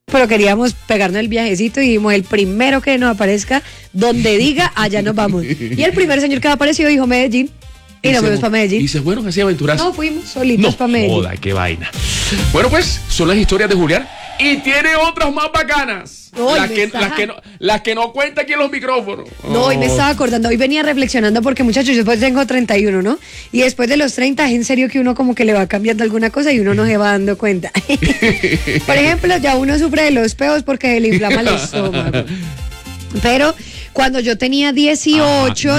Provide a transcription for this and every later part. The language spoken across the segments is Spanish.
pero queríamos pegarnos el viajecito y dijimos, el primero que nos aparezca, donde diga, allá nos vamos. Y el primer señor que apareció dijo Medellín. Y nos fuimos para Medellín. ¿Y se fueron así aventurados? No, fuimos solitos para Medellín. Joda, qué vaina. Bueno, pues, son las historias de Julián. Y tiene otras más bacanas. No, las que no cuenta aquí en los micrófonos. No, y me estaba acordando, hoy venía reflexionando porque, muchachos, yo después tengo 31, ¿no? Y después de los 30 es en serio que uno como que le va cambiando alguna cosa y uno no se va dando cuenta. Por ejemplo, ya uno sufre de los peos porque se le inflama el estómago. Pero cuando yo tenía 18,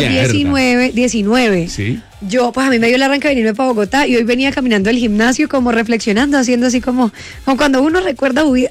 19, ¿sí? Yo, pues a mí me dio el arranque de venirme para Bogotá y hoy venía caminando al gimnasio como reflexionando, haciendo así como cuando uno recuerda su vida.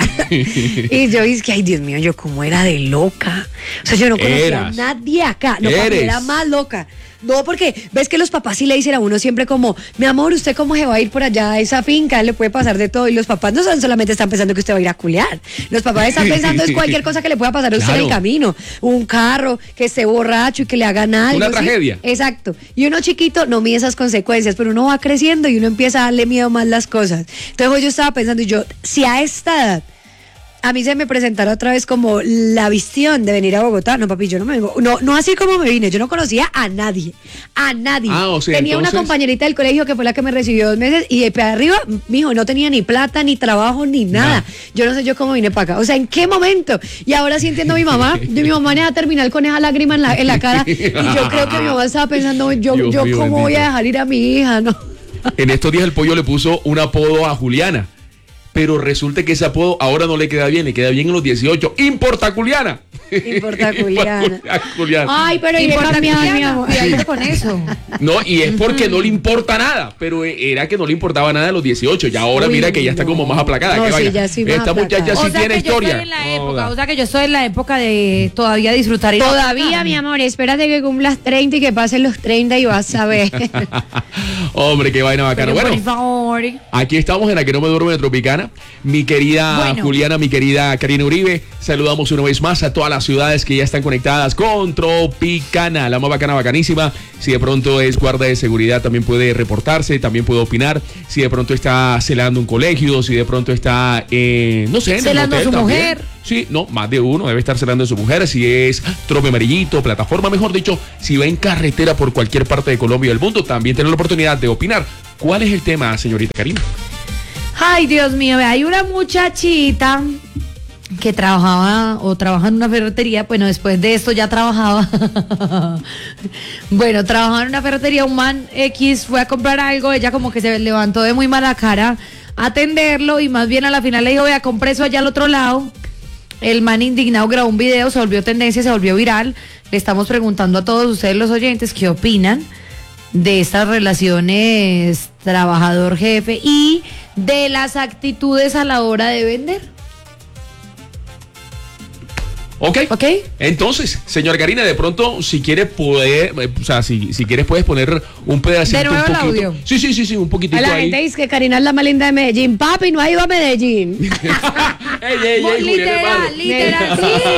Y yo dije, ay Dios mío, yo como era de loca. O sea, yo no conocía a nadie acá. No, para mí era más loca. No, porque ves que los papás sí le dicen a uno siempre como, mi amor, ¿usted cómo se va a ir por allá a esa finca? Le puede pasar de todo. Y los papás no solamente están pensando que usted va a ir a culiar. Los papás están pensando en cualquier cosa que le pueda pasar a usted en el camino. Un carro, que esté borracho y que le hagan algo. Una tragedia. Exacto. Y uno chiquito no mide esas consecuencias, pero uno va creciendo y uno empieza a darle miedo más las cosas. Entonces yo estaba pensando, si a esta edad a mí se me presentara otra vez como la visión de venir a Bogotá. No, papi, yo no me vengo. No así como me vine. Yo no conocía a nadie. O sea, tenía una compañerita del colegio que fue la que me recibió 2 meses y de para arriba, mijo, no tenía ni plata, ni trabajo, ni nada. Yo no sé yo cómo vine para acá. O sea, ¿en qué momento? Y ahora sí entiendo a mi mamá. Mi mamá me va a terminar con esa lágrima en la cara. Y yo creo que mi mamá estaba pensando, yo cómo voy a dejar ir a mi hija, ¿no? En estos días el pollo le puso un apodo a Juliana. Pero resulta que ese apodo ahora no le queda bien, le queda bien en los 18. ¡Importa Juliana! Importa Juliana. Ay, pero importa mi amor. Cuidadito con eso. No, y es porque no le importa nada. Pero era que no le importaba nada a los 18. Y ahora mira que ya está como más aplacada. No, que sí, ya sí más esta muchacha sí tiene historia. O sea que yo estoy en la época de todavía disfrutar. Todavía, mi amor, espérate que cumplas 30 y que pasen los 30 y vas a ver. Hombre, qué vaina bacana. Bueno, por favor. Aquí estamos en la que no me duerme de Tropicana. Mi querida Juliana, mi querida Karina Uribe, saludamos una vez más a todas las ciudades que ya están conectadas con Tropicana, la más bacana, bacanísima. Si de pronto es guarda de seguridad, también puede reportarse, también puede opinar. Si de pronto está celando un colegio, si de pronto está, no sé, en celando el hotel a su también. mujer. Sí, no, más de uno debe estar celando a su mujer. Si es trope amarillito, plataforma, mejor dicho, si va en carretera por cualquier parte de Colombia y del mundo, también tiene la oportunidad de opinar. ¿Cuál es el tema, señorita Karina? Ay, Dios mío, hay una muchachita que trabaja en una ferretería. Bueno, después de esto ya trabajaba. Bueno, trabajaba en una ferretería. Un man X fue a comprar algo. Ella como que se levantó de muy mala cara a atenderlo y más bien a la final le dijo, vea, compré eso allá al otro lado. El man indignado grabó un video, se volvió tendencia, se volvió viral. Le estamos preguntando a todos ustedes los oyentes qué opinan de estas relaciones trabajador-jefe y de las actitudes a la hora de vender. Ok. Entonces, señora Karina, de pronto, si quieres poder, o sea, si quieres puedes poner un pedacito. De nuevo un poquito. el audio. Sí, un poquitito a la ahí. gente dice que Karina es la más linda de Medellín. Papi, no ha ido a Medellín. Literal.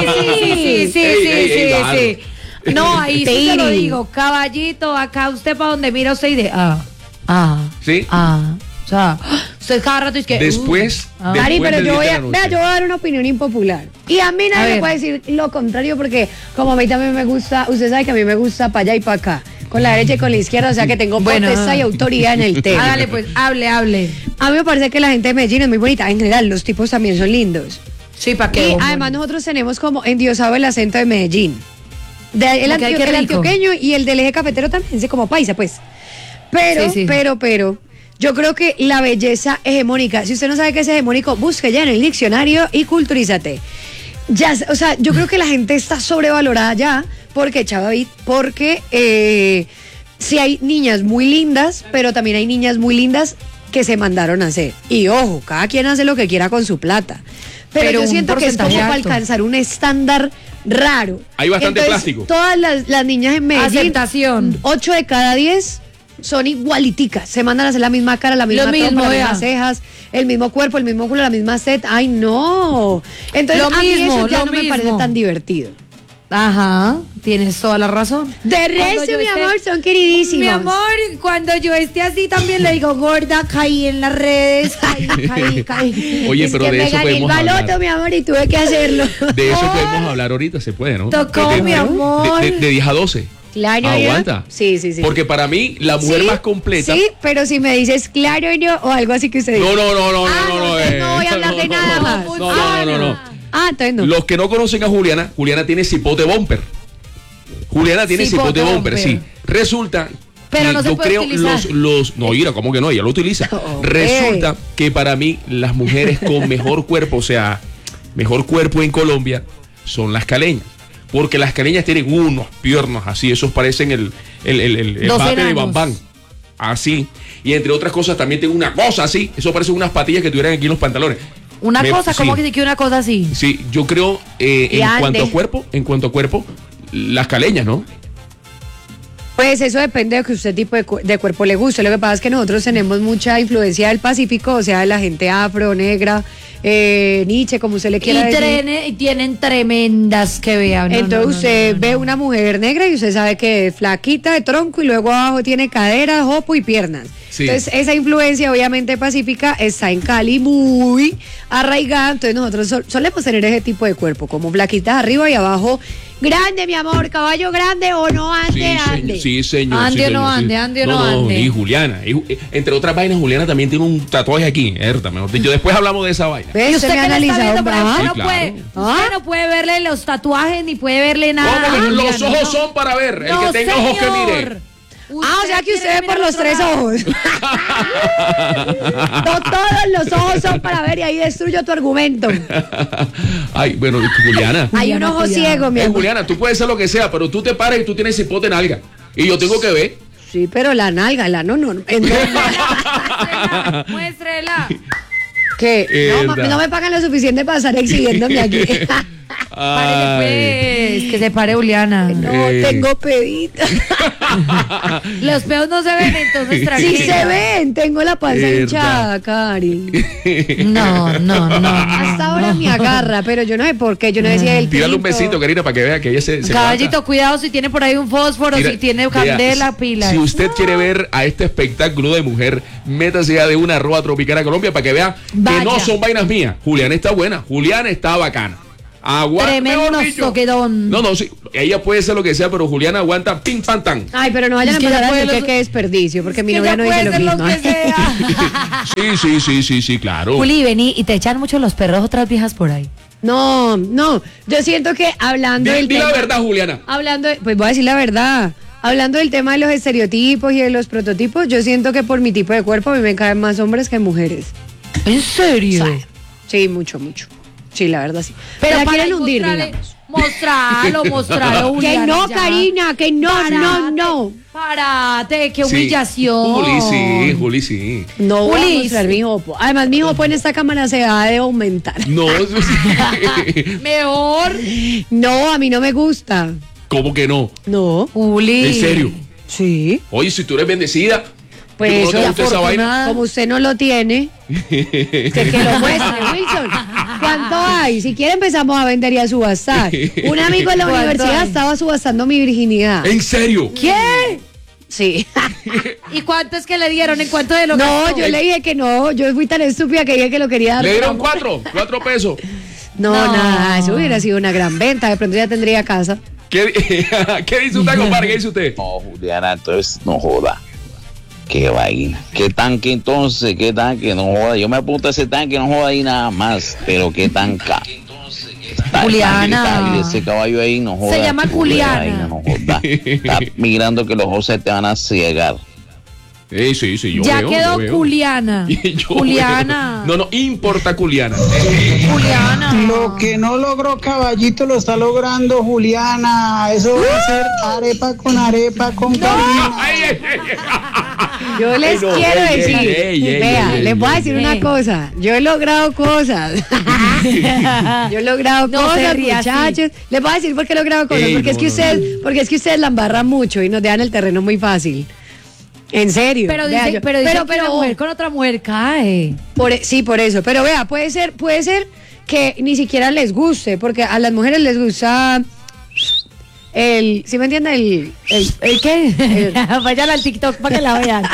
Sí. No, ahí sí te lo digo. Caballito, acá usted para donde mira usted y de ¿sí? O sea, usted cada rato es que después Cari, pero yo voy a noche. dar una opinión impopular. Y a mí nadie me puede decir lo contrario porque como a mí también me gusta, usted sabe que a mí me gusta para allá y para acá, con la derecha y con la izquierda, o sea que tengo potestad y autoridad en el tema. Dale, pues, hable. A mí me parece que la gente de Medellín es muy bonita, en general los tipos también son lindos. Sí, ¿para qué? Y además nosotros tenemos como endiosado el acento de Medellín. El antioqueño y el del eje cafetero también, es como paisa, pues. Pero yo creo que la belleza hegemónica, si usted no sabe qué es hegemónico, busque ya en el diccionario y culturízate. Ya, o sea, yo creo que la gente está sobrevalorada ya, porque sí hay niñas muy lindas, pero también hay niñas muy lindas que se mandaron a hacer. Y ojo, cada quien hace lo que quiera con su plata. Pero yo siento que es como para alcanzar un estándar raro. Hay bastante plástico. Todas las niñas en Medellín, aceptación. 8 de cada 10 son igualiticas. Se mandan a hacer la misma cara, la misma trompa, las mismas cejas, el mismo cuerpo, el mismo culo, la misma set. Ay, no. Entonces, a mí eso ya no me parece tan divertido. Ajá, tienes toda la razón. De resto, mi amor, son queridísimos. Mi amor, cuando yo esté así también le digo, gorda, caí en las redes, caí. Oye, es pero que de me eso gané el podemos baloto, hablar. mi amor, y tuve que hacerlo. De eso podemos hablar ahorita, se puede, ¿no? Tocó, De- mi amor. De 10 a 12. Claro, Aguanta. ¿no? Sí. Porque para mí, la mujer Sí, más completa. Sí, pero si me dices claro yo o algo así que usted dice. No. entonces no voy a hablar de nada más. No. Ah, entonces no. Los que no conocen a Juliana, Juliana tiene cipote bumper. Juliana tiene cipote bumper, sí. Resulta Pero que no se yo puede creo utilizar. no, mira, ¿cómo que no? Ella lo utiliza. Resulta que para mí las mujeres con mejor cuerpo, o sea, mejor cuerpo en Colombia son las caleñas. Porque las caleñas tienen unos piernas así, esos parecen el Dos bate de enanos. Bambán. Así. Y entre otras cosas también tienen una cosa así. Eso parecen unas patillas que tuvieran aquí en los pantalones. Una cosa, sí. ¿cómo que que una cosa así? Sí, yo creo en cuanto a cuerpo, las caleñas, ¿no? Pues eso depende de que usted tipo de cuerpo le guste. Lo que pasa es que nosotros tenemos mucha influencia del Pacífico, o sea, de la gente afro, negra, Nietzsche, como usted le quiera decir. Y tienen tremendas que vean. Entonces usted ve una mujer negra y usted sabe que es flaquita de tronco y luego abajo tiene caderas, jopo y piernas. Sí. Entonces esa influencia obviamente pacífica está en Cali muy arraigada. Entonces nosotros solemos tener ese tipo de cuerpo, como flaquitas arriba y abajo. Grande, mi amor, caballo grande o no ande, ande. Sí, señor. Ande sí, o no señor, ande, sí. ande o no ande. Y Juliana, entre otras vainas, Juliana también tiene un tatuaje aquí, Erta, mejor dicho. Después hablamos de esa vaina. ¿Ves? Y Usted usted me ha que le está analizado. viendo, pero usted, Sí, no claro. puede, usted no puede verle los tatuajes ni puede verle nada. ¿Cómo que los Juliana, ojos no? son para ver? El No, que tenga ojos que señor. mire. O sea que quiere usted ve por mirar los otro tres lado. ojos. No todos los ojos son para ver y ahí destruyo tu argumento. Ay, bueno, Juliana. Hay un ojo cuidado. ciego, mi amor. Juliana, tú puedes ser lo que sea, pero tú te paras y tú tienes cipote en alga. Y yo tengo que ver. Sí, pero la nalga, la no. Muéstrela, muéstrela. Que no, Verdad. no me pagan lo suficiente para estar exhibiéndome aquí. Párele pues, que se pare Juliana. No, tengo pedita. Los peos no se ven, entonces Sí tranquila. se ven, tengo la panza Verdad. hinchada, Cari. No. Hasta ahora me agarra, pero yo no sé por qué, yo no decía el Tírale un tinto. besito, Karina, para que vea que ella se Caballito, levanta. cuidado si tiene por ahí un fósforo, Mira, si tiene vea, candela, pila. Si usted quiere ver a este espectáculo de mujer, métase ya de una @Tropicana Colombia para que vea Vaya. que no son vainas mías. Juliana está buena, Juliana está bacana. Aguanta, Tremendo mejor dicho. soquedón. No, sí, ella puede ser lo que sea, pero Juliana aguanta ping pam tan. Ay, pero no vayan a Es que empezar ya a puede decir los- que qué desperdicio, porque mi Que novia ya no dice puede lo ser mismo. que sea. Sí, claro. Juli, vení y te echan mucho los perros otras viejas por ahí. No, yo siento que hablando del Di la tema- verdad, Juliana. Pues voy a decir la verdad. Hablando del tema de los estereotipos y de los prototipos, yo siento que por mi tipo de cuerpo a mí me caen más hombres que mujeres. ¿En serio? Sí, mucho. Sí, la verdad sí. Pero la para quieren hundir, mostrarle- digamos. Mostralo, Que Juliana, no, ya. Karina, que no. Párate, qué Sí. humillación. Juli, sí. No voy a Ulis. mostrar mi jopo. Además, mi jopo en esta cámara se va de aumentar. No, Mejor. No, a mí no me gusta. ¿cómo que no? No. Juli. ¿En serio? Sí. Oye, si tú eres bendecida, Pues ¿cómo no te eso, gusta esa vaina? como usted no lo tiene, que lo muestre, Wilson. ¿Cuánto hay? Si quiere empezamos a vender y a subastar. Un amigo de la ¿Cuánto universidad hay? estaba subastando mi virginidad. ¿En serio? ¿Qué? Sí. ¿Y cuánto es que le dieron? ¿En cuánto de lo No, gastó? yo le dije que no. Yo fui tan estúpida que dije que lo quería dar. Le dieron por 4 pesos. No, No. nada, eso hubiera sido una gran venta. De pronto ya tendría casa. ¿Qué, ¿Qué dice usted, compadre? ¿Qué dice usted? No, Juliana, entonces no joda. Qué vaina. ¿Qué tanque entonces? ¿Qué tanque? No joda. Yo me apunto a ese tanque, no joda ahí nada más. Pero qué tanca. Juliana. Y ese caballo ahí no joda. Se llama qué Juliana. vaina, no joda. Está mirando que los ojos se te van a ciegar. Sí, yo Ya veo, quedó yo veo. Juliana. Yo Juliana. veo. No, importa Juliana. Juliana. Lo que no logró Caballito lo está logrando Juliana. Eso va a ser arepa con Karina. Yo les no, quiero ey, decir, ey, vea, ey, les voy a ey, decir ey. una cosa. Yo he logrado cosas. Yo he logrado No se cosas, ría así. muchachos. Les voy a decir por qué he logrado cosas. Ey, porque es no, que no, ustedes la embarran mucho y nos dejan el terreno muy fácil. En serio. Pero Vea, dice, yo- pero dice que una mujer con otra mujer cae. sí, por eso. Pero vea, puede ser que ni siquiera les guste, porque a las mujeres les gusta ¿sí me entiende? ¿El qué? Vayan al TikTok para que la vean.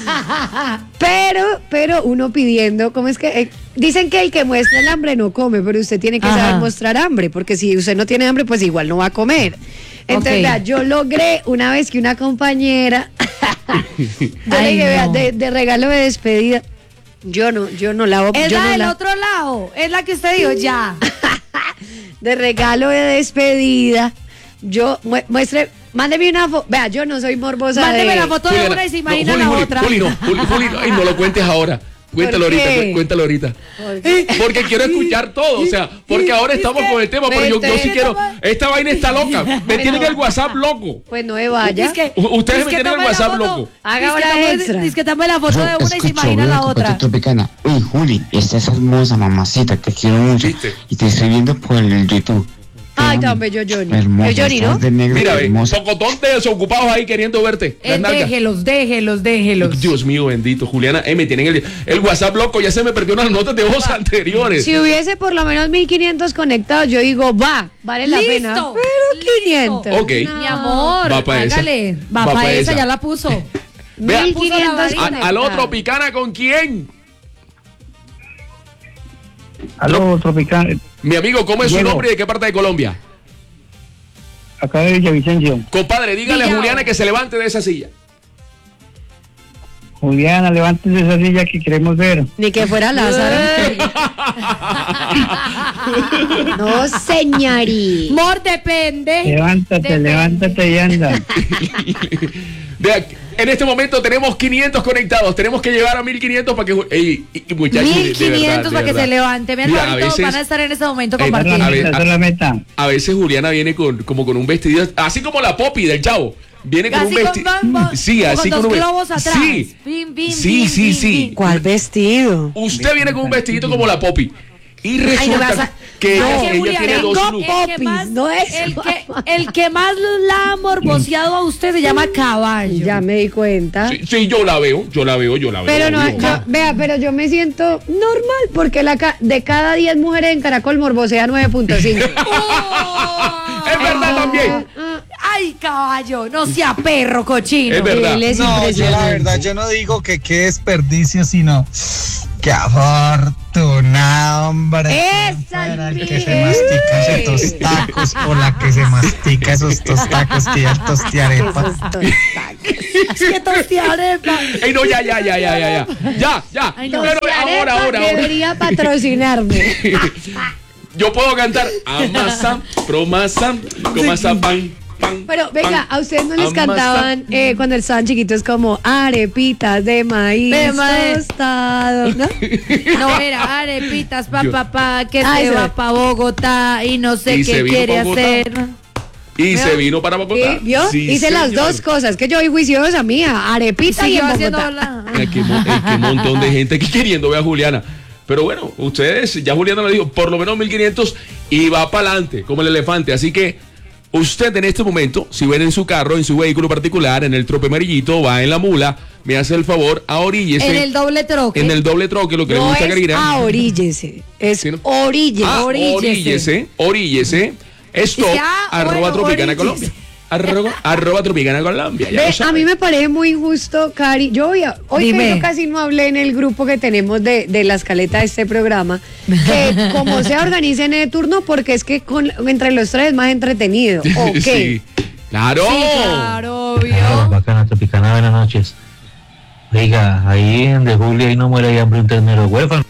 Pero uno pidiendo, ¿cómo es que? Dicen que el que muestra el hambre no come, pero usted tiene que saber mostrar hambre, porque si usted no tiene hambre, pues igual no va a comer. Entonces, vea, yo logré una vez que una compañera, yo le dije, vea, de regalo de despedida, yo no la voy a... Es la del otro lado, es la que usted dijo, ya. De regalo de despedida, yo muestre, mándeme una foto, vea, yo no soy morbosa. Mándeme la foto de una y se imagina la otra. Juli, no lo cuentes ahora. Cuéntalo ahorita. Porque quiero escuchar todo, o sea, porque ahora estamos con el tema, pero yo sí quiero. Esta vaina está loca. Me tienen el WhatsApp loco. Pues no me vaya. Ustedes me tienen el WhatsApp loco. Haga hora extra. Dice que dame la foto de una y se imagina la otra. Tropicana. Uy, Juli, esta es hermosa mamacita, te quiero mucho. ¿Viste? Y te estoy viendo por el YouTube. Ay, tan bello Johnny. Hermosa, Johnny, ¿no? Mira, ve, pocotón de desocupados ahí queriendo verte. Déjelos. Dios mío, bendito. Juliana, me tienen el WhatsApp loco, ya se me perdió las notas de voz anteriores. Si hubiese por lo menos 1500 conectados, yo digo, vale la pena. Pero 500. Ok. Mi amor, va para hágale. Va para esa, ya la puso. Vea, 1500 al otro Picana, ¿con quién? Aló, Tropicana. Mi amigo, ¿cómo es su nombre y de qué parte de Colombia? Acá de Villavicencio. Compadre, dígale a Juliana que se levante de esa silla. Juliana, levántese de esa silla que queremos ver. Ni que fuera Lázaro. No, señorita. Mor, depende. Levántate y anda. Vea, en este momento tenemos 500 conectados. Tenemos que llegar a 1500 para que. Muchachos, 1500 para que se levante. Mira, todos van a estar en ese momento compartiendo. Esa es la meta. A veces Juliana viene como con un vestido, así como la Poppy del Chavo. Viene con un vestido. Sí, así con un globos atrás. Sí. ¿Cuál vestido? Usted viene con un vestidito como la Poppy. Y resulta que ella tiene dos looks. El que más la ha morboseado a usted se llama Caballo. Ya me di cuenta. Sí, yo la veo. Pero pero yo me siento normal porque de cada 10 mujeres en Caracol morbosea 9.5. Es verdad también. Ay, Caballo, no sea perro cochino. Es verdad. No, yo la verdad, yo no digo que qué desperdicio, sino qué afortunado, hombre. Esa el que se mastica esos tacos o la que se mastica esos tostacos que ya tostiarepa. Es que tostiarepa. Ey, no, ya. Ya. Ay, no. Pero ahora. Debería patrocinarme. Yo puedo cantar amasa, promasa, comasa, pan. Pero venga, a ustedes no les cantaban cuando estaban chiquitos como arepitas de maíz tostado, ¿no? No, era arepitas papá que se va para Bogotá y no sé qué quiere hacer. Y se vino para Bogotá. ¿Vio? Sí, hice las dos cosas, que yo soy juiciosa mía, arepita y en Bogotá. Qué montón de gente aquí queriendo ver a Juliana. Pero bueno, ustedes, ya Juliana lo dijo, por lo menos 1500 y va para adelante, como el elefante. Así que usted en este momento, si ven en su carro, en su vehículo particular, en el trope amarillito, va en la mula, me hace el favor, ahoríllese. En el doble troque. En el doble troque, lo que le gusta a Karina. Ahoríllese, es ¿sí, no? oríllese. Esto, @Tropicana Colombia. @Tropicana Colombia. A mí me parece muy injusto, Cari. Hoy que yo casi no hablé en el grupo que tenemos de la escaleta de este programa, que como se organicen el turno, porque es que entre los tres es más entretenido. ¿O qué? Sí, claro. Sí, claro, obvio. Bacana, Tropicana, buenas noches. Oiga, ahí en de Julia ahí no muere de hambre un ternero huérfano.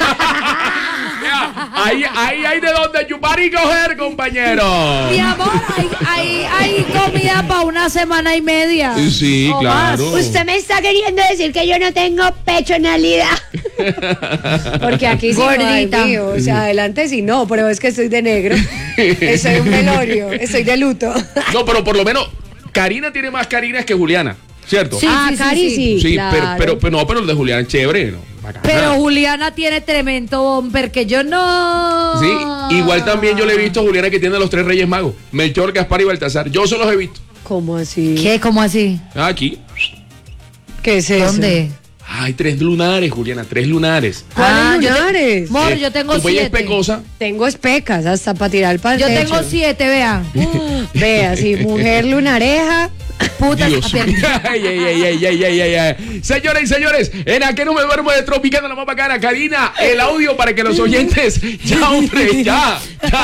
Ahí hay de dónde chupar y coger, compañero. Mi amor, hay comida para una semana y media. Sí, claro. Usted me está queriendo decir que yo no tengo pechonalidad. Porque aquí sí gordita. No hay mío. O sea, adelante sí no, pero es que estoy de negro. Soy un velorio, estoy de luto. No, pero por lo menos Karina tiene más Karinas que Juliana, ¿cierto? Sí, Cari sí. Sí, claro. pero el de Juliana es chévere, ¿no? Bacana. Pero Juliana tiene tremendo bomber que yo no. Sí, igual también yo le he visto a Juliana que tiene a los 3 Reyes Magos, Melchor, Gaspar y Baltasar. Yo se los he visto. ¿Cómo así? ¿Qué? ¿Cómo así? Aquí. ¿Qué es eso? ¿Dónde? Hay 3 lunares, Juliana, 3 lunares. ¿Cuáles lunares? Mor, yo tengo ¿Tu bella 7. especosa? Tengo especas hasta para tirar para el Yo techo. tengo 7, vea. Vea, sí, mujer lunareja. Puta, Dios mío. Ay. Señoras y señores, en aquel no me duermo de Tropicana, la más bacana. Karina, el audio para que los oyentes. Ya, hombre, ya.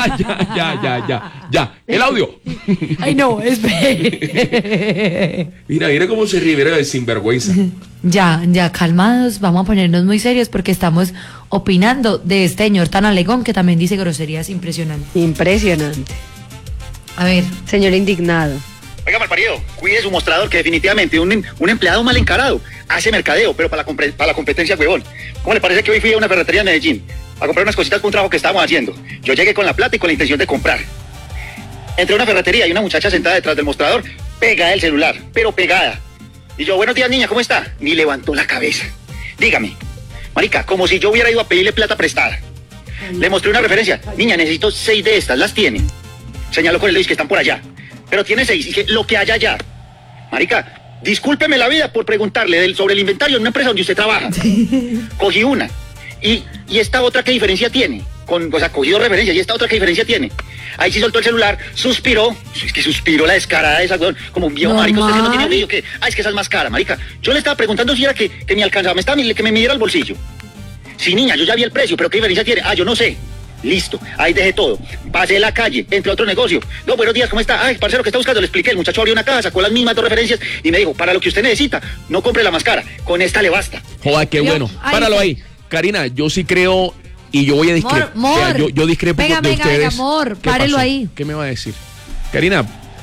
El audio. Ay, no, espere. Mira cómo se ríe, mira de sinvergüenza. Ya, calmados, vamos a ponernos muy serios porque estamos opinando de este señor tan alegón que también dice groserías impresionantes. Impresionante. A ver. Señor indignado. Oiga, malparido, cuide su mostrador, que definitivamente un empleado mal encarado hace mercadeo, pero para la competencia, huevón. ¿Cómo le parece que hoy fui a una ferretería en Medellín a comprar unas cositas para un trabajo que estábamos haciendo? Yo llegué con la plata y con la intención de comprar. Entré a una ferretería y una muchacha sentada detrás del mostrador, pegada del celular, pero pegada. Y yo, buenos días, niña, ¿cómo está? Ni levantó la cabeza. Dígame, marica, como si yo hubiera ido a pedirle plata prestada. Le mostré una referencia. Niña, necesito 6 de estas, ¿las tiene? Señaló con el dedo que están por allá. Pero tiene 6, y que lo que haya allá. Marica, discúlpeme la vida por preguntarle sobre el inventario en una empresa donde usted trabaja. Cogí una. Y esta otra, ¿qué diferencia tiene? Cogí 2 referencias, ¿y esta otra qué diferencia tiene? Ahí sí soltó el celular, suspiró. Es que suspiró la descarada esa, weón. Como un viejo, marica, usted no tiene medio que... es que esa es más cara, marica. Yo le estaba preguntando si era que me alcanzaba, que me midiera el bolsillo. Sí, niña, yo ya vi el precio, pero ¿qué diferencia tiene? Yo no sé. Listo, ahí dejé todo. Pasé la calle, entré a otro negocio. No, buenos días, ¿cómo está? Ay, parcero, ¿qué está buscando? Le expliqué, el muchacho abrió una caja, sacó las mismas 2 referencias y me dijo, para lo que usted necesita, no compre la más cara, con esta le basta. Joder, qué bueno. Páralo ahí. Karina, yo sí creo y yo voy a discrepar. Yo discrepo de ustedes. Venga, amor, párelo ahí. ¿Qué me va a decir? Karina,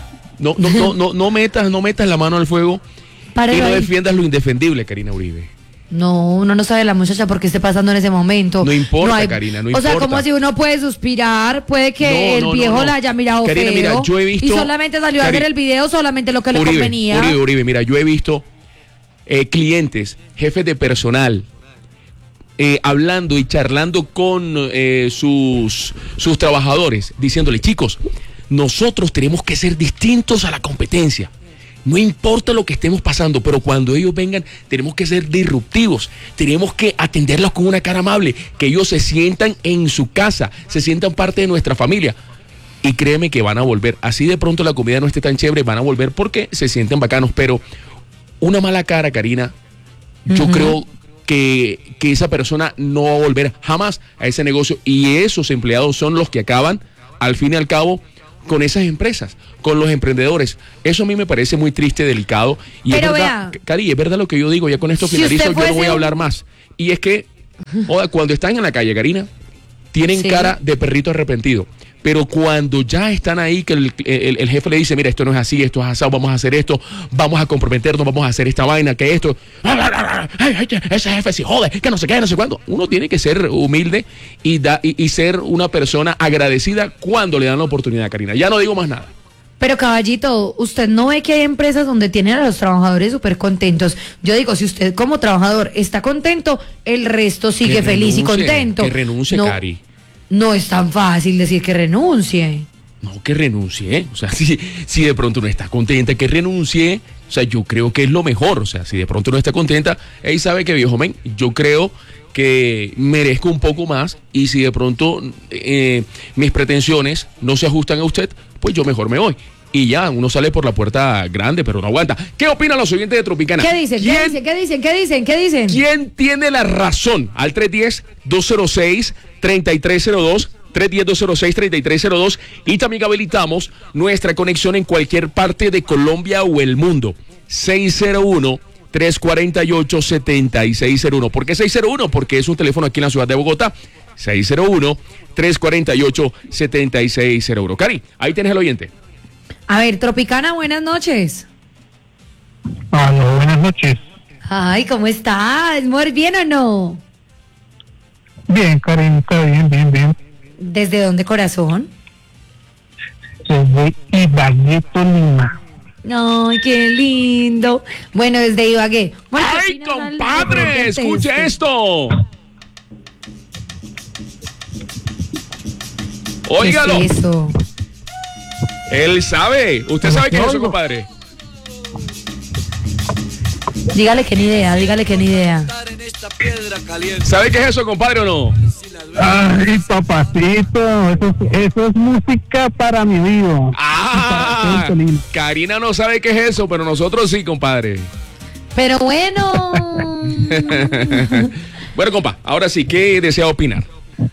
no metas la mano al fuego y no defiendas lo indefendible, Karina Uribe. No, uno no sabe la muchacha por qué esté pasando en ese momento. No importa, Karina, no importa. O sea, como si uno puede suspirar, puede que el viejo la haya mirado Karina, feo. Mira, yo he visto, y solamente salió a ver el video, solamente lo que le convenía. Uribe, mira, yo he visto clientes, jefes de personal, hablando y charlando con sus trabajadores, diciéndole, chicos, nosotros tenemos que ser distintos a la competencia. No importa lo que estemos pasando, pero cuando ellos vengan, tenemos que ser disruptivos. Tenemos que atenderlos con una cara amable, que ellos se sientan en su casa, se sientan parte de nuestra familia. Y créeme que van a volver. Así de pronto la comida no esté tan chévere, van a volver porque se sienten bacanos. Pero una mala cara, Karina, yo creo que esa persona no va a volver jamás a ese negocio. Y esos empleados son los que acaban, al fin y al cabo, con esas empresas, con los emprendedores. Eso a mí me parece muy triste, delicado. Y pero es verdad, Cari, es verdad lo que yo digo, ya con esto finalizo, yo no voy a hablar más. Y es que, cuando están en la calle, Karina, tienen cara de perrito arrepentido. Pero cuando ya están ahí, que el jefe le dice, mira, esto no es así, esto es asado, vamos a hacer esto, vamos a comprometernos, vamos a hacer esta vaina, que esto, ese jefe se jode, que no sé qué, no sé cuándo. Uno tiene que ser humilde y ser una persona agradecida cuando le dan la oportunidad, Karina. Ya no digo más nada. Pero caballito, usted no ve que hay empresas donde tienen a los trabajadores súper contentos. Yo digo, si usted como trabajador está contento, el resto sigue feliz y contento. Que renuncie, Cari. No es tan fácil decir que renuncie. No, que renuncie. O sea, si de pronto no está contenta, que renuncie. O sea, yo creo que es lo mejor. O sea, si de pronto no está contenta, él sabe que, viejo men, yo creo que merezco un poco más. Y si de pronto mis pretensiones no se ajustan a usted, pues yo mejor me voy. Y ya, uno sale por la puerta grande, pero no aguanta. ¿Qué opinan los oyentes de Tropicana? ¿Qué dicen? ¿Qué dicen? ¿Quién tiene la razón? Al 310-206-3302, 310-206-3302. Y también habilitamos nuestra conexión en cualquier parte de Colombia o el mundo. 601-348-7601. ¿Por qué 601? Porque es un teléfono aquí en la ciudad de Bogotá. 601-348-7601. Cari, ahí tienes el oyente. A ver, Tropicana, buenas noches. Aló, buenas noches. Ay, ¿cómo estás? ¿Muy bien o no? Bien, Karencita, bien. ¿Desde dónde, corazón? Desde Ibagué, Tolima. Ay, qué lindo. Bueno, desde Ibagué. Bueno, ¡ay, compadre! ¡Escuche esto! Óigalo. ¿Qué es eso? Él sabe. ¿Usted sabe qué es eso, compadre? Dígale que ni idea, dígale que ni idea. ¿Sabe qué es eso, compadre, o no? Ay, papacito, eso es música para mi oído. Ah, Karina no sabe qué es eso, pero nosotros sí, compadre. Pero bueno. Bueno, compa, ahora sí, ¿qué desea opinar?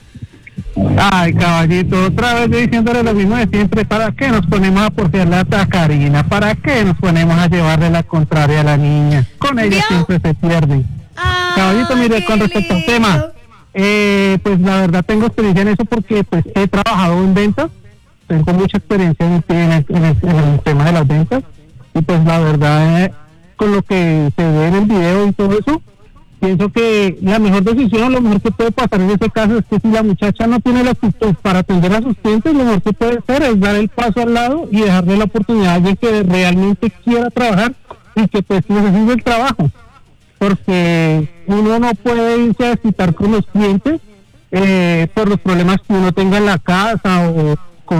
Ay, caballito, otra vez yo diciéndole lo mismo de siempre. ¿Para qué nos ponemos a porfiarle a Karina? ¿Para qué nos ponemos a llevarle la contraria a la niña? Con ella siempre se pierden. Caballito, mire, con respecto al tema, pues la verdad tengo experiencia en eso porque pues he trabajado en ventas, tengo mucha experiencia en el tema de las ventas y pues la verdad con lo que se ve en el video y todo eso, pienso que la mejor decisión, lo mejor que puede pasar en ese caso es que si la muchacha no tiene la actitud para atender a sus clientes, lo mejor que puede hacer es dar el paso al lado y dejarle la oportunidad a alguien que realmente quiera trabajar y que pues necesite el trabajo. Porque uno no puede irse a desquitar con los clientes por los problemas que uno tenga en la casa o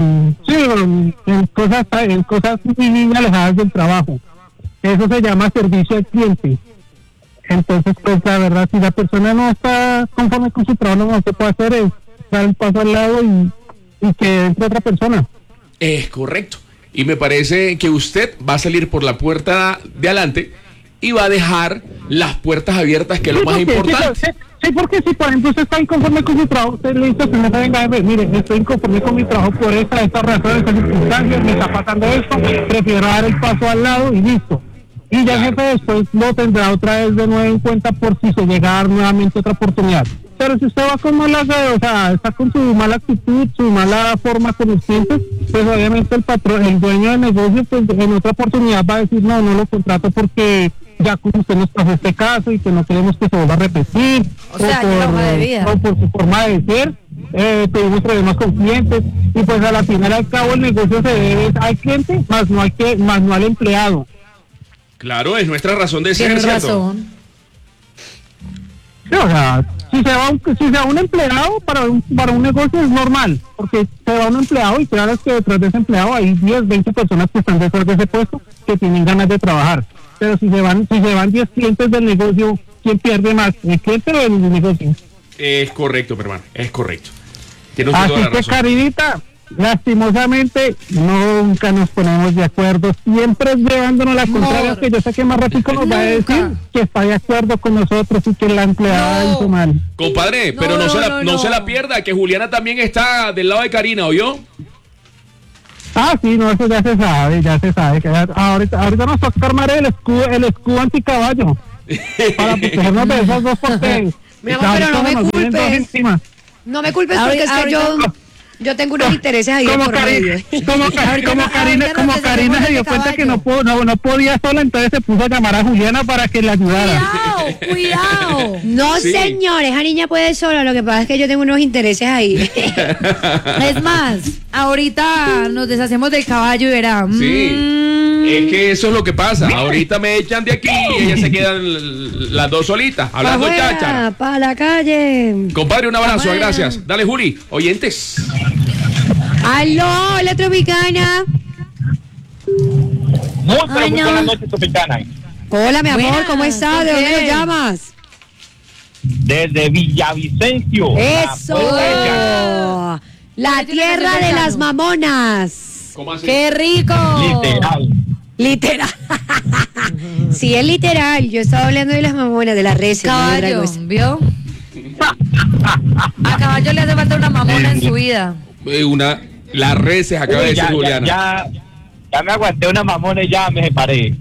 en cosas muy alejadas del trabajo. Eso se llama servicio al cliente. Entonces, pues la verdad, si la persona no está conforme con su trabajo, lo que se puede hacer es dar el paso al lado y que entre otra persona. Es correcto. Y me parece que usted va a salir por la puerta de adelante y va a dejar las puertas abiertas, que es lo más importante. Sí, porque si por ejemplo usted está inconforme con su trabajo, usted le dice, no venga, mire, estoy inconforme con mi trabajo por esta razón, estas circunstancias, me está pasando esto, prefiero dar el paso al lado y listo. Y ya el jefe después lo tendrá otra vez de nuevo en cuenta por si se llega a dar nuevamente otra oportunidad. Pero si usted va con está con su mala actitud, su mala forma con los clientes, pues obviamente el patrón, el dueño del negocio, pues en otra oportunidad va a decir, no lo contrato porque ya como usted nos pasó este caso y que no queremos que se vuelva a repetir, o por su forma de ser, tuvimos problemas con clientes y pues a la final al cabo el negocio se debe al cliente, más no al empleado. Claro, es nuestra razón de ser, Tienes ¿cierto? razón. Sí, o sea, si se va un empleado para un negocio es normal, porque se va un empleado y claro que detrás de ese empleado hay 10, 20 personas que están detrás de ese puesto que tienen ganas de trabajar. Pero si se van 10 clientes del negocio, ¿quién pierde más? ¿El cliente o el negocio? Es correcto, mi hermano, es correcto. Tiene Así toda la que, razón. Carinita, lastimosamente nunca nos ponemos de acuerdo, siempre llevándonos la contraria, que yo sé que más rápido nos va a decir que está de acuerdo con nosotros y que la empleada hizo mal. Compadre, pero no se la pierda, que Juliana también está del lado de Karina, ¿oyó? Ah, sí, no, eso ya se sabe. Que ahorita nos toca armar el escudo anticaballo para protegernos de esos dos porque... Mi amor, pero no me culpes. No me culpes porque es que yo tengo unos intereses ahí como por medio. Como Karina se dio cuenta que no podía sola, entonces se puso a llamar a Juliana para que le ayudara. Cuidado. No, sí. Señor, esa niña puede sola, lo que pasa es que yo tengo unos intereses ahí. Es más, ahorita nos deshacemos del caballo y verá. Sí. Es que eso es lo que pasa. Ahorita me echan de aquí y ellas se quedan las dos solitas, hablando cháchara. Para la calle. Compadre, un abrazo, gracias. Dale, Juli. Oyentes. Aló, hola Tropicana. Muy buenas noches, Tropicana. Hola, mi amor, Buenas, ¿cómo estás? ¿De dónde nos llamas? Desde Villavicencio. ¡Eso! La tierra de las mamonas. ¿Cómo así? ¡Qué rico! Literal. Sí, es literal. Yo estaba hablando de las mamonas, de las reses. Caballo, ¿vio? A Caballo le hace falta una mamona en su vida. Las reses, acaba de decir Juliana. Ya me aguanté una mamona y ya me separé.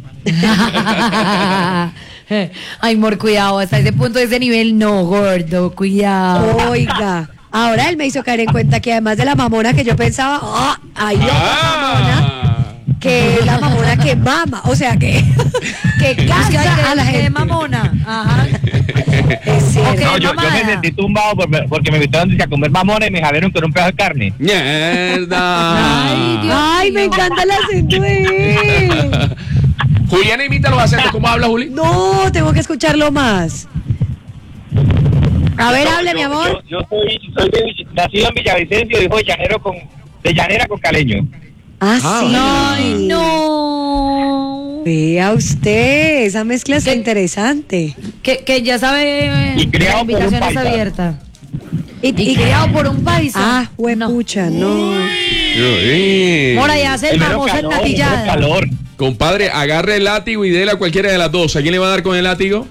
Ay, amor, cuidado, hasta ese punto, ese nivel no, gordo, cuidado. Oiga, ahora él me hizo caer en cuenta que además de la mamona que yo pensaba, hay otra mamona, que es la mamona que mama, o sea que gasta a la gente. Mamona, ajá. Es cierto. Okay, no, yo me sentí tumbado porque me invitaron a comer mamona y me jalaron con un pedazo de carne. ¡Mierda! Ay, me encanta el acento de él. Juliana imita los acentos. ¿Cómo habla, Juli? No, tengo que escucharlo más. A ver, hable, mi amor. Yo soy nacido en Villavicencio, hijo de llanera con caleño. Ah, sí. Ay, no. Vea usted, esa mezcla está interesante. Que ya sabe, Y criado la invitación por un está paisa. abierta. Y criado por un paisa. Ah, huepucha, no. Mora, ya hace el famoso ennatillada. calor. Compadre, agarre el látigo y déle a cualquiera de las dos. ¿A quién le va a dar con el látigo?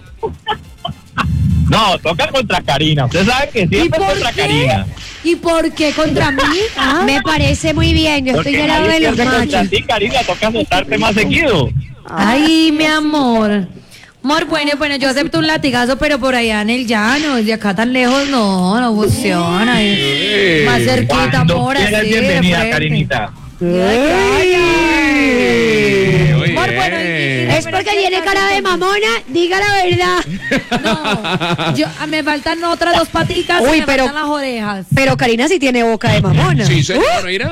No, toca contra Karina. Usted sabe que siempre contra Karina. ¿Y por qué contra mí? Ah. Me parece muy bien, yo estoy Porque del lado de los contra machos. ti, Karina, toca soltarte más seguido. Ay, mi amor. Amor, bueno, yo acepto un latigazo, pero por allá en el llano, de acá tan lejos, no funciona. Más cerquita, Cuando amor, quieras, así de bienvenida, frente. Karinita. Amor, bueno, Es porque tiene cara de mamona, diga la verdad. me faltan otras 2 patitas Uy, y me pero- faltan las orejas. Pero Karina sí tiene boca de mamona. Sí, señor, mira.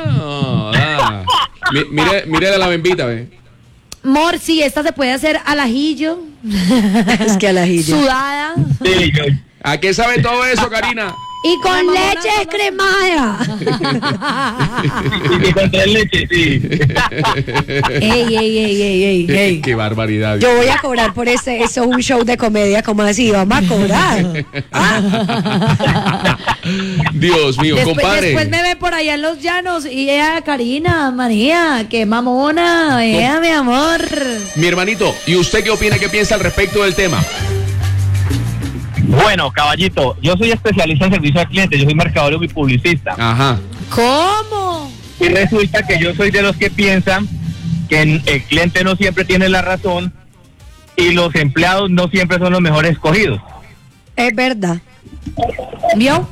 Mire la bembita, ve. Amor, sí, esta se puede hacer al ajillo. Es que al ajillo. Sudada. Sí, ¿A qué sabe todo eso, Karina? Y con leche descremada. y con 3 leches, sí. Ey. Qué barbaridad. Yo voy a cobrar por eso es un show de comedia, como así, vamos a cobrar. Dios mío, compadre. Después me ven por allá en los llanos y ella, Karina, María, qué mamona, ella, mi amor. Mi hermanito, ¿y usted qué opina, qué piensa al respecto del tema? Bueno, caballito, yo soy especialista en servicio al cliente, yo soy mercadólogo y publicista. Ajá. ¿Cómo? Y resulta que yo soy de los que piensan que el cliente no siempre tiene la razón y los empleados no siempre son los mejores escogidos. Es verdad. ¿Vio?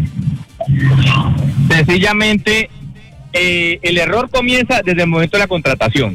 Sencillamente, el error comienza desde el momento de la contratación.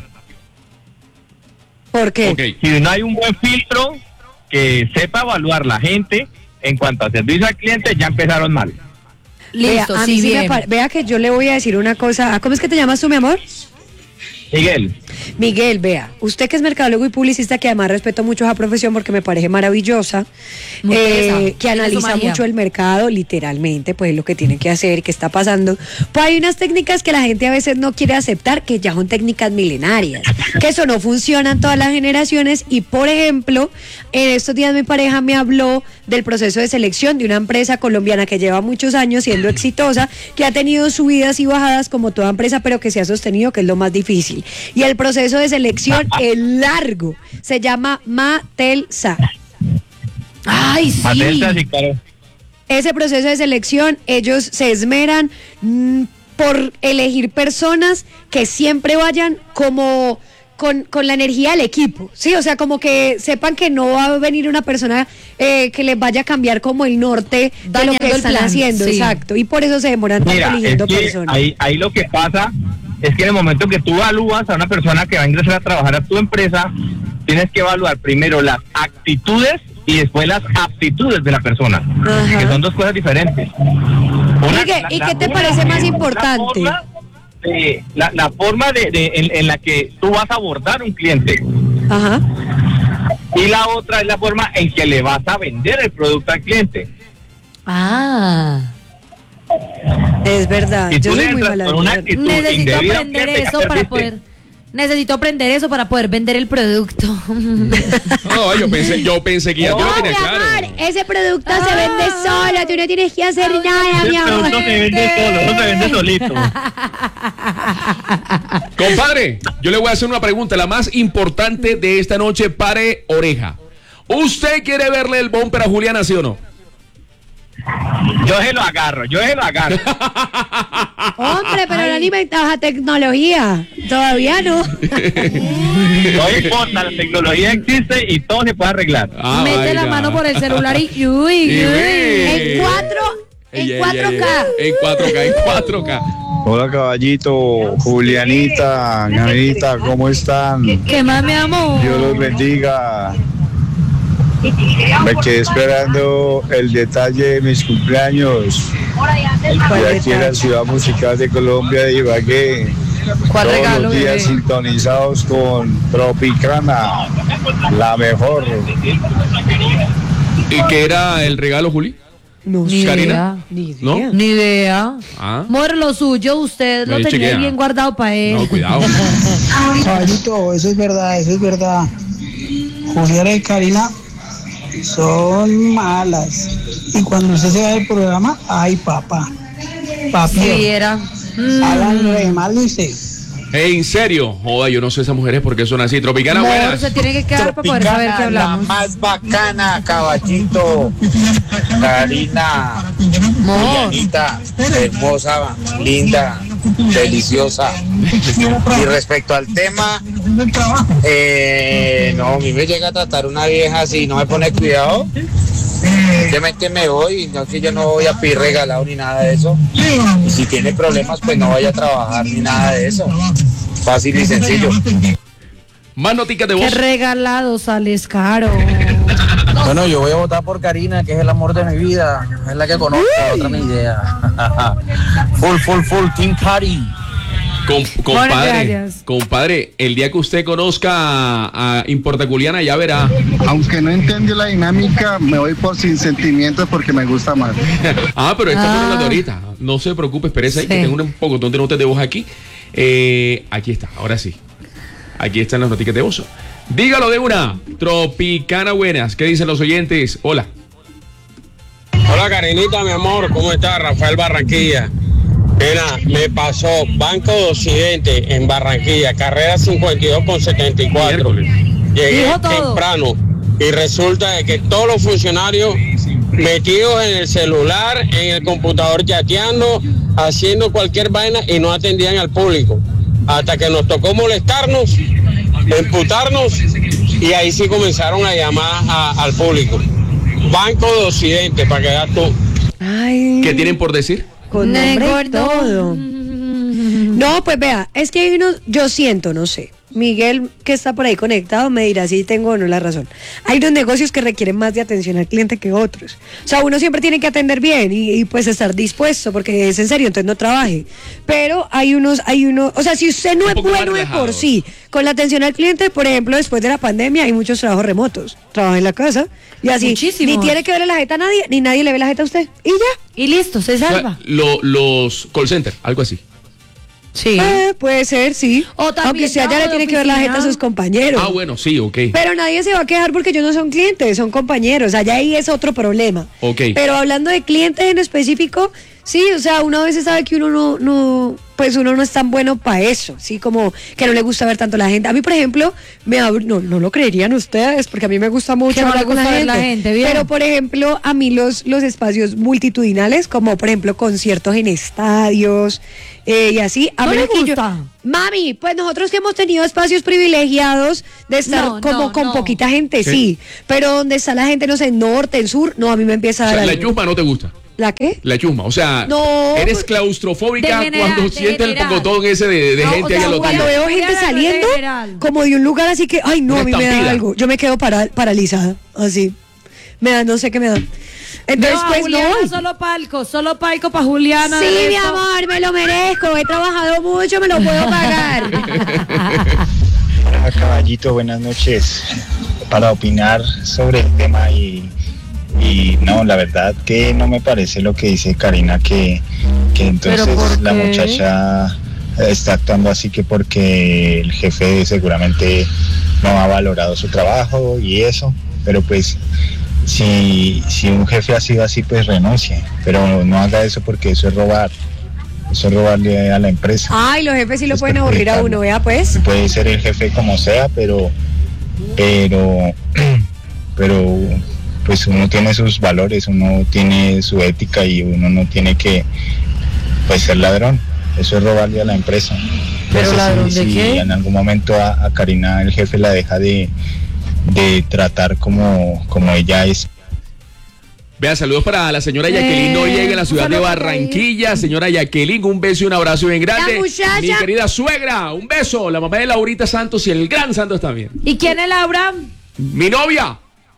¿Por qué? Ok. Si no hay un buen filtro que sepa evaluar la gente en cuanto a servicio al cliente, ya empezaron mal. Listo, Vea, a sí, mí sí bien. vea que yo le voy a decir una cosa. ¿Cómo es que te llamas tú, mi amor? Miguel, Miguel, vea, usted que es mercadólogo y publicista, que además respeto mucho esa profesión porque me parece maravillosa, Muy tesa, que tiene su analiza magia. mucho el mercado, literalmente, pues lo que tiene que hacer, qué está pasando. Pues hay unas técnicas que la gente a veces no quiere aceptar, que ya son técnicas milenarias, que eso no funciona en todas las generaciones. Y por ejemplo, en estos días mi pareja me habló del proceso de selección de una empresa colombiana que lleva muchos años siendo exitosa, que ha tenido subidas y bajadas como toda empresa, pero que se ha sostenido, que es lo más difícil. Y el proceso de selección es largo, se llama Matelsa. Ay, sí. Matelsa, sí, claro. Ese proceso de selección, ellos se esmeran por elegir personas que siempre vayan como con la energía del equipo, ¿sí? O sea, como que sepan que no va a venir una persona que les vaya a cambiar como el norte de lo Dañando que el están plan, haciendo, sí. exacto. Y por eso se demoran tanto Mira, es eligiendo que personas. ahí lo que pasa es que en el momento que tú evalúas a una persona que va a ingresar a trabajar a tu empresa, tienes que evaluar primero las actitudes y después las aptitudes de la persona, Ajá. que son 2 cosas diferentes. ¿Y qué te parece más importante? La forma en la que tú vas a abordar un cliente. Ajá. Y la otra es la forma en que le vas a vender el producto al cliente. Ah. Es verdad, Si yo tú soy le muy entras mala. con una vendedora. actitud Necesito indebida al aprender cliente, eso ya para perdiste. poder. Necesito aprender eso para poder vender el producto. No, yo pensé que ya tú lo No, mi tenías claro. amor, ese producto se vende solo, tú no tienes que hacer nada, El mi amor. producto se vende solo, no se vende solito. Compadre, yo le voy a hacer una pregunta, la más importante de esta noche, pare oreja. ¿Usted quiere verle el bumper a Juliana, sí o no? Yo se lo agarro. Hombre, pero no ni ventaja tecnología. Todavía no. No importa, la tecnología existe y todo se puede arreglar. Mete la mano por el celular y uy. En 4K. En 4K. Hola caballito, Julianita, Gabrielita, ¿cómo están? ¿Qué más, mi amor? Dios los bendiga. Me quedé esperando el detalle de mis cumpleaños. Y aquí en la ciudad musical de Colombia de Ibagué. ¿Cuál Todos regalo, los días bebé? sintonizados con Tropicana, la mejor. ¿Y qué era el regalo, Juli? No Ni sé. Karina. Ni idea. ¿No? Ni idea. Ah. Amor, lo suyo, usted lo Ahí tenía chequea. bien guardado para él. No, cuidado. Caballito, eso es verdad, eso es verdad. Juliana y Karina son malas. Y cuando usted se va del programa, ay papá. Papi. Sí, era. Hablan re mal de usted. En serio, joda, yo no sé esas mujeres por qué son así. Tropicana, Amor, buenas. se tiene que quedar para poder saber qué La hablamos. más bacana, caballito. Karina, Julianita, hermosa, linda, deliciosa. Y respecto al tema, no, a mí me llega a tratar una vieja así, no me pone cuidado. Simplemente me voy, no que yo no voy a pedir regalado ni nada de eso. Y si tiene problemas, pues no vaya a trabajar ni nada de eso. Fácil y sencillo. Más noticas de Qué voz. regalado sales caro. Bueno, yo voy a votar por Karina, que es el amor de mi vida. Es la que conozco, otra ni idea. full, Team Cari. Compadre, el día que usted conozca a Importaculiana ya verá. Aunque no entendió la dinámica, me voy por sin sentimientos porque me gusta más. Pero esta fue la de ahorita. No se preocupe, espérese ahí, que tengo un poco de notas de voz aquí. Aquí está, ahora sí. Aquí están las noticias de voz. Dígalo de una. Tropicana, buenas. ¿Qué dicen los oyentes? Hola. Hola, Karinita, mi amor. ¿Cómo estás? Rafael Barranquilla. Mira, me pasó Banco de Occidente en Barranquilla, carrera 52 con 74. Llegué temprano y resulta de que todos los funcionarios metidos en el celular, en el computador chateando, haciendo cualquier vaina y no atendían al público. Hasta que nos tocó molestarnos, emputarnos y ahí sí comenzaron a llamar al público. Banco de Occidente, para que veas tú. ¿Qué tienen por decir? Con nombre y todo. No, pues vea, es que hay unos, yo siento, no sé. Miguel, que está por ahí conectado, me dirá si tengo o no la razón. Hay unos negocios que requieren más de atención al cliente que otros. O sea, uno siempre tiene que atender bien y pues estar dispuesto, porque es en serio, entonces no trabaje. Pero hay unos, o sea, si usted no es bueno de por sí con la atención al cliente, por ejemplo, después de la pandemia hay muchos trabajos remotos. Trabaja en la casa y así. Muchísimos. Ni tiene que verle la jeta a nadie, ni nadie le ve la jeta a usted. Y ya. Y listo, se salva. Los call center, algo así. Sí. Puede ser, sí. O también aunque usted allá le tiene que ver la jeta a sus compañeros. Bueno, sí, ok. Pero nadie se va a quejar porque ellos no son clientes, son compañeros. Allá ahí es otro problema. Ok. Pero hablando de clientes en específico, sí, o sea, uno a veces sabe que uno no es tan bueno para eso, sí, como que no le gusta ver tanto la gente. A mí, por ejemplo, no lo creerían ustedes, porque a mí me gusta mucho Que no hablar le con gusta ver la la gente. gente, bien. Pero, por ejemplo, a mí los espacios multitudinales, como por ejemplo conciertos en estadios y así, a ¿No menos le que gusta? Mami, pues nosotros que hemos tenido espacios privilegiados de estar con poquita gente, sí. Pero donde está la gente, no sé, en norte, en sur, no, a mí me empieza a O sea, dar la algo. chusma no te gusta. ¿La qué? La chusma, o sea, No, eres pues, claustrofóbica de general, cuando de sientes el general. pocotón ese de No, gente o sea, ahí a lo cuando tuyo. veo gente saliendo como de un lugar así que, ay no, Una a mí me da estampida. algo. Yo me quedo paralizada, así. Me da, no sé qué me da. Entonces, no, pues Juliana, no voy. solo palco para Juliana. Sí, de mi esto. amor, me lo merezco. He trabajado mucho, me lo puedo pagar. Hola, caballito, buenas noches. Para opinar sobre el tema y no, la verdad que no me parece lo que dice Karina, que entonces la muchacha está actuando así que porque el jefe seguramente no ha valorado su trabajo y eso, pero pues si un jefe ha sido así, pues renuncie, pero no haga eso porque eso es robar. Eso es robarle a la empresa. Ay, los jefes sí lo pueden aburrir a uno, vea pues. Puede ser el jefe como sea, pero pues uno tiene sus valores, uno tiene su ética y uno no tiene que pues ser ladrón. Eso es robarle a la empresa. ¿Pero ladrón de si qué? en algún momento a Karina el jefe la deja de tratar como ella es. Vea, saludos para la señora Jacqueline Noriega en la ciudad de Barranquilla. Señora Jacqueline, un beso y un abrazo bien grande. La muchacha. Mi querida suegra, un beso. La mamá de Laurita Santos y el gran Santos también. ¿Y quién es Laura? Mi novia.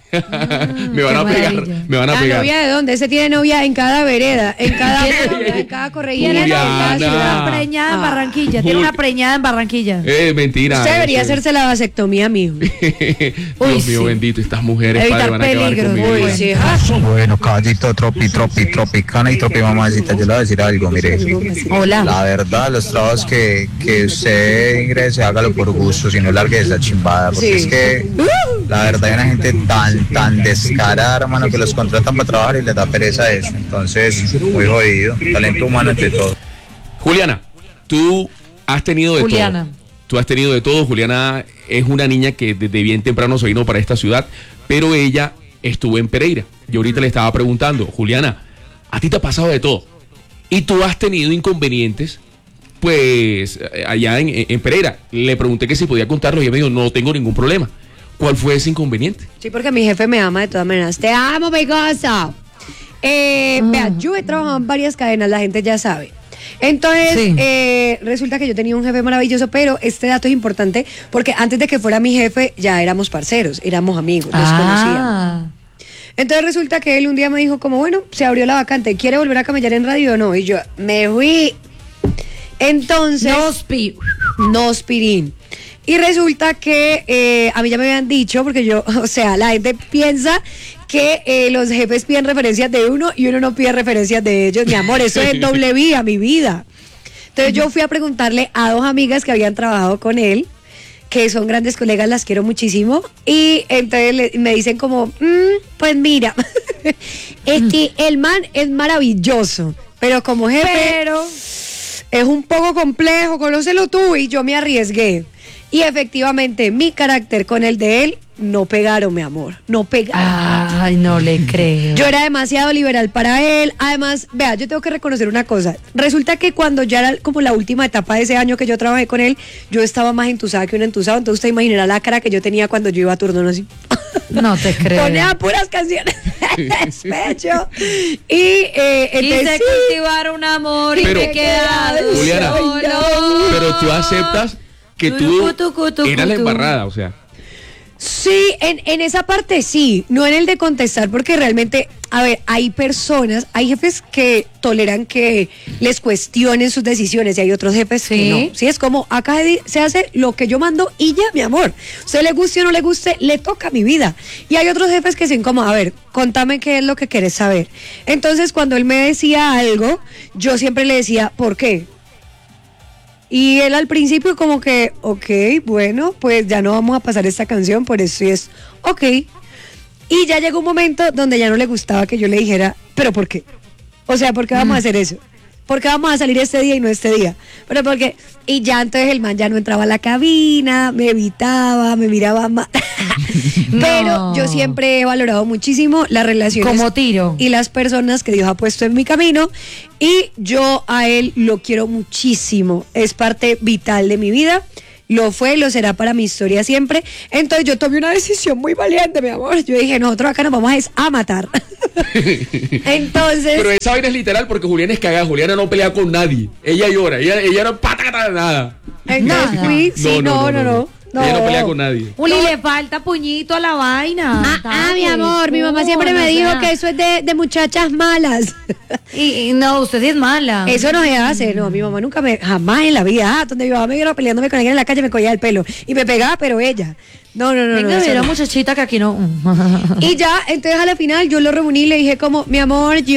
Me van a pegar. ¿La novia de dónde? Ese tiene novia en cada vereda, en cada corregida. Tiene una preñada en Barranquilla. Tiene una preñada en Barranquilla. Mentira. Usted debería hacerse la vasectomía, mijo. Dios mío, bendito, estas mujeres van a acabar conmigo. Bueno, caballito, tropicana y mamacita, yo le voy a decir algo, mire. Hola. La verdad, los trabajos que usted ingrese, hágalo por gusto, si no largue esa chimbada, porque es que la verdad hay una gente tan descarada, hermano, que los contratan para trabajar y les da pereza eso. Entonces, muy jodido. Talento humano entre todo. Juliana, tú has tenido de todo. Tú has tenido de todo. Juliana es una niña que desde bien temprano se vino para esta ciudad, pero ella estuvo en Pereira. Yo ahorita le estaba preguntando, Juliana, a ti te ha pasado de todo y tú has tenido inconvenientes, pues allá en Pereira. Le pregunté que si podía contarlo y ella me dijo, no tengo ningún problema. ¿Cuál fue ese inconveniente? Sí, porque mi jefe me ama de todas maneras. Te amo, mi cosa. Vea, yo he trabajado en varias cadenas, la gente ya sabe. Entonces, resulta que yo tenía un jefe maravilloso, pero este dato es importante porque antes de que fuera mi jefe ya éramos parceros, éramos amigos, nos conocíamos. Entonces resulta que él un día me dijo como, bueno, se abrió la vacante, ¿quiere volver a camellar en radio o no? Y yo me fui. Entonces, no aspirín. Y resulta que a mí ya me habían dicho, porque yo, o sea, la gente piensa que los jefes piden referencias de uno y uno no pide referencias de ellos. Mi amor, eso es doble vía, mi vida. Entonces yo fui a preguntarle a 2 amigas que habían trabajado con él, que son grandes colegas, las quiero muchísimo. Y entonces me dicen como, pues mira, el man es maravilloso, pero como jefe es un poco complejo, conócelo tú. Y yo me arriesgué. Y efectivamente, mi carácter con el de él no pegaron, mi amor. No pegaron. Ay, no le creo. Yo era demasiado liberal para él. Además, vea, yo tengo que reconocer una cosa. Resulta que cuando ya era como la última etapa de ese año que yo trabajé con él, yo estaba más entusada que un entusado. Entonces usted imaginará la cara que yo tenía cuando yo iba a turno así. No te creo. Ponía puras canciones de despecho. Y quise cultivar un amor pero, y me he quedado Juliana, solo. Pero tú aceptas que tú eras la embarrada, o sea. Sí, en esa parte sí, no en el de contestar, porque realmente, a ver, hay personas, hay jefes que toleran que les cuestionen sus decisiones y hay otros jefes que no. Sí, es como, acá se hace lo que yo mando y ya, mi amor. Usted le guste o no le guste, le toca mi vida. Y hay otros jefes que dicen como, a ver, contame qué es lo que quieres saber. Entonces, cuando él me decía algo, yo siempre le decía, ¿por qué? Y él al principio como que, ok, bueno, pues ya no vamos a pasar esta canción, por eso es, ok. Y ya llegó un momento donde ya no le gustaba que yo le dijera, ¿pero por qué? O sea, ¿por qué vamos a hacer eso? ¿Por qué vamos a salir este día y no este día? Pero porque, y ya entonces el man ya no entraba a la cabina, me evitaba, me miraba mal. Pero yo siempre he valorado muchísimo las relaciones como tiro y las personas que Dios ha puesto en mi camino, y yo a él lo quiero muchísimo, es parte vital de mi vida, lo fue y lo será para mi historia siempre. Entonces yo tomé una decisión muy valiente, mi amor. Yo dije, nosotros acá nos vamos a matar. Entonces, pero esa vaina es literal porque Juliana es cagada. Juliana no pelea con nadie, ella llora, ella no pata nada. Entonces fui, no. Ella no pelea con nadie. Juli, le falta puñito a la vaina. Mi amor, mi mamá siempre me dijo que eso es de muchachas malas. Y no, usted sí es mala. Eso no se hace, no, mi mamá nunca jamás en la vida, donde mi mamá me iba peleándome con alguien en la calle, me cogía el pelo y me pegaba, pero ella. No. Venga, mira, muchachita, que aquí no. Y ya, entonces a la final yo lo reuní y le dije como, mi amor, yo